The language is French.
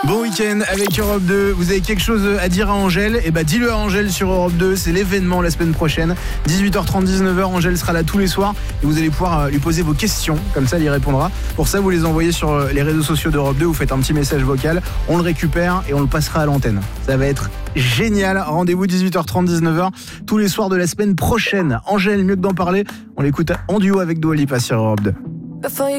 Bon week-end avec Europe 2. Vous avez quelque chose à dire à Angèle? Dis-le à Angèle sur Europe 2. C'est l'événement la semaine prochaine. 18h30, 19h. Angèle sera là tous les soirs et vous allez pouvoir lui poser vos questions. Comme ça, elle y répondra. Pour ça, vous les envoyez sur les réseaux sociaux d'Europe 2. Vous faites un petit message vocal. On le récupère et on le passera à l'antenne. Ça va être génial. Rendez-vous 18h30, 19h tous les soirs de la semaine prochaine. Angèle, mieux que d'en parler, on l'écoute en duo avec Dua Lipa sur Europe 2.